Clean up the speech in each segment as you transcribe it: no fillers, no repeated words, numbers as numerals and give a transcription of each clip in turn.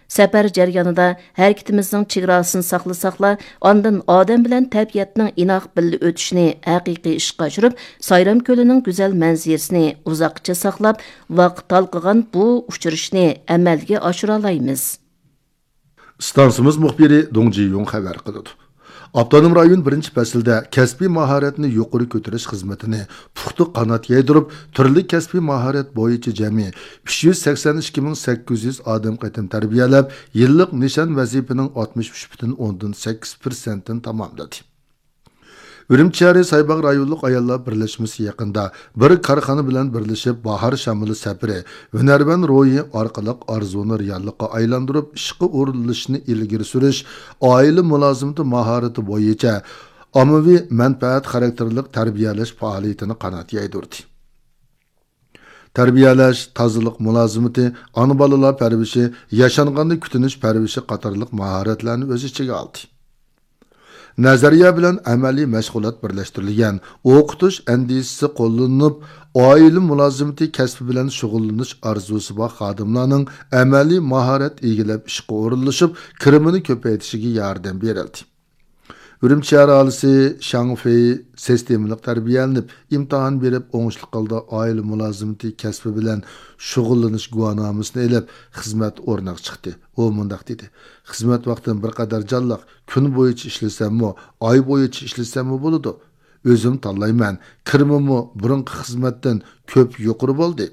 Сәпәр jarayonida hərəkətimizin çigrasını saqlasaqla, ondan odam bilan təbiətning inoq billi o'tishini haqiqiy ishqa oshirib, Sayram ko'lining go'zal manzarasini uzoqcha saqlab, vaqt talqigan bu uchrashishni amalga oshira olamiz. Stansimiz muxbiri Dong Ji-yung xabar qildi. Avtonom rayon birinchi faslda kasbiy mahoratni yuqori ko'tarish xizmatini puxta qanot yaydirib, turli kasbiy mahorat bo'yicha jami 382.800 odam qatim tarbiyalab, yillik nishon vazifaning 63.8%ni tamomladi. Ürümçi Saybaq rayonluq ayollar birleşmesi yaqında bir karxana bilan birleşib bahar shamili safari hunarvan ro'yi orqali arzuni reallikqa aylantirib ishga o'rinlashni ilgari surish, oila mulozimati mahorati bo'yicha ommaviy manfaat xarakterlik tarbiyalash faoliyatini qanot yaydirdi. Tarbiyalash, tozalik mulozimati, ona bolalar parvishi, yashanganda kutinish parvishi qatorliq mahoratlarni o'z ichiga oldi. Nazariya bilan amaliy mashg'ulot birlashtirilgan, o'qitish andisisi qo'llanib, oila mulozimati kasbi bilan shug'ullanish orzusi bor xodimlarning amaliy mahorat egilab ishga o'rinlashib, kirimini ko'paytishiga yordam berildi. Ürümçi aholisi Shangfei sistemalik tarbiyalanib, imtihon berib, o'ngishli qildi oila mulozimati kasbi bilan shug'ullanish guvohnomasini olib, xizmat o'rniga chiqdi. U mundaq dedi: "Xizmat vaqtim bir qadar jonliq, kun bo'yicha ishlasammi, oy bo'yicha ishlasammi bo'ladi. O'zim tanlayman. Kirimimmi burunqi xizmatdan ko'p yuqori bo'ldi."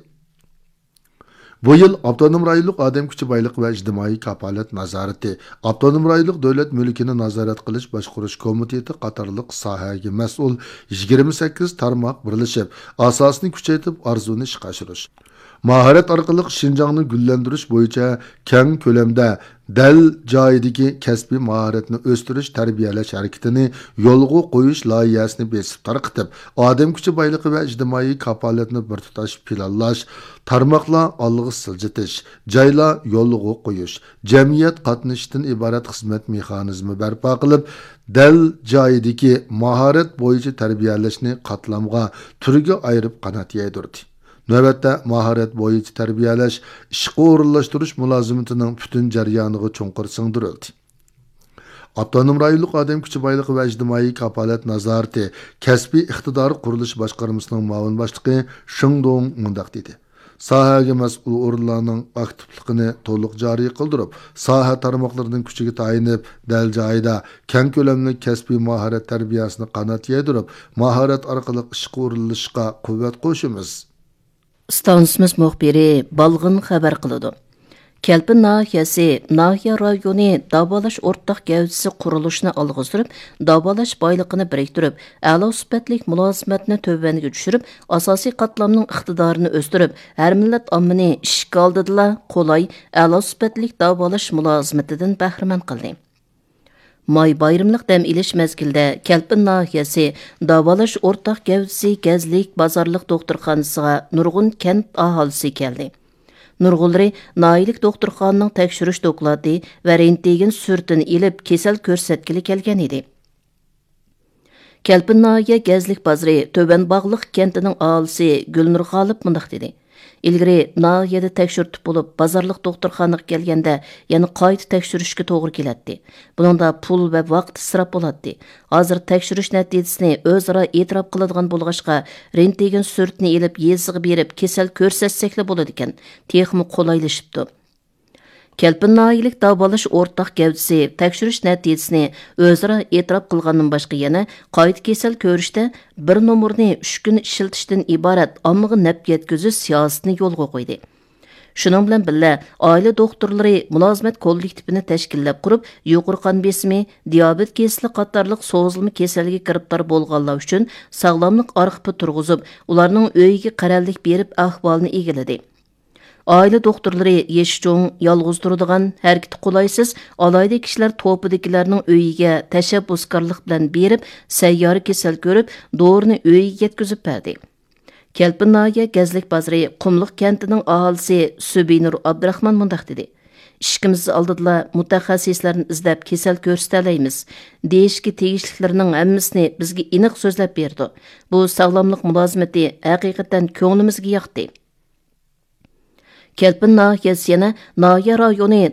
Bu yıl Avtonom rayonluq odam kuchi boyliq va ijtimoiy kafolat nazorati, Avtonom rayonluq davlat mulkini nazorat qilish boshqarish komiteti qatorliq sohaga mas'ul 28 tarmoq birlashib, asosini kuchaytirib arzuni ishga oshirish, mahorat orqali Şinjanni gullantirish bo'yicha keng ko'lamda dal joyidagi kasbiy mahoratni o'stirish tarbiyalash harakatini yo'lga qo'yish loyihasini besib tarqitib, odam kuchi boyligi va ijtimoiy kafolatni bir tutash planlash, tarmoqlar olg'a siljitish, joylar yo'lga qo'yish, jamiyat qatnashishidan iborat xizmat mexanizmi barpo qilib, dal joyidagi mahorat bo'yicha tarbiyalashni qatlamga, turga ayirib qanot yaydirdi. Növbətdə mahorat bo'yicha tarbiyalash, ishga o'rinlashtirish mulozimatining butun jarayoniga cho'nqir singdirildi. Avtonom rayonluq odam kuchi boyligi va ijtimoiy kafolat nazorati kasbiy iqtidori qurilish boshqarmasining muavin boshlig'i Shingdong mundaq dedi: "Sohaga mas'ul o'rinlarning aktivligini to'liq joriy qildirib, soha tarmoqlarining kuchiga tayinib, dal joyida keng ko'lamli kasbiy mahorat tarbiyasini qanot yaydirib, mahorat orqali ishga o'rinlashga quvvat qo'shimiz." Stansimiz muxbiri Balg'in xabar qiladi. Kelpin nahiyasi, nahiya rayoni davolash o'rtaq gavdisi qurilishini olg'a surib, davolash boyliqini biriktirib, a'lo sifatli mulozimatni tövbaniga tushirib, asosiy qatlamning iqtidorini o'stirib, har millat ommani ishga oldidila qulay, a'lo sifatli davolash mulozimatidan bahramand qildi. May bayramlıq dam ilish mezgilda Kelpin nahiyasi davolash o'rtaq gavdisi Gazlik bozorliq doktorxonasiga nurg'un kent aholisi keldi. Nurg'ulları nayilik doktorxonaning tekshirish dokladi va rentgen surtini ilib kesal ko'rsatkili kelgan edi. Kelpin nahiya Gazlik bozori Töben bog'liq kentining aholisi Gulnur G'olib mundaq dedi: "İlgari nahiyada tekshirtib bo'lib, bozorliq doktorxonaga kelganda yana qayta tekshirishga to'g'ri keladi. Buningda pul va vaqt isrof bo'ladi. Hozir tekshirish natijasini o'zaro e'tirof qiladigan bo'lg'achqa, rentgen surtini ilib yeziga berib kasal ko'rsatsak bo'ladi ekan. Texmi qulaylashibdi." Kelpin nahiyalik davolash o'rtaq gavdisi tekshirish natijasini o'zaro e'tirof qilgandan boshqa yana qayta kasal ko'rishda bir nomerni 3 kun ishlatishdan iborat ommaga naf yetkazish siyosatini yo'lga qo'ydi. Shuning bilan birga oila doktorlari mulozimat kollektivini tashkillab qurib, yuqori qon besimi, diabet kasali qatorliq so'zilma kasalga giribtor bo'lganlar uchun sog'lomlik arxivi turg'izib, ularning uyiga qarorlik berib ahvolini egiladi. Aile doktorları yeşcho'ng, yolg'iz turadigan, harakati qulaysiz, alayda kishilar to'pidagilarning uyiga tashabbuskorlik bilan berib, sayyora kasal ko'rib, dorini uyiga yetkazib berdi. Kelpin nahiya Gazlik bozori Qumliq kentining aholisi Subinur Abdurahmon mundaq dedi: "Ishimizni oldida mutaxassislarni izlab kasal ko'rsatalaymiz. Deyishki tegishliklarining hammasini bizga aniq so'zlab berdi. Bu sog'lomlik mulozimati haqiqatan ko'nglimizga yoqdi." Kelpin nahiyasi yana nahiya rayoni